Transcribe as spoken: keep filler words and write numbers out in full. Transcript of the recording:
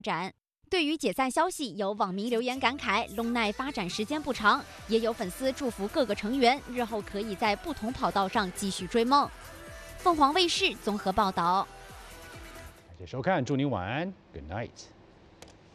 展。对于解散消息，有网民留言感慨龙奈发展时间不长，也有粉丝祝福各个成员日后可以在不同跑道上继续追梦。凤凰卫视综合报道。 感谢收看，祝您晚安 ，Good night。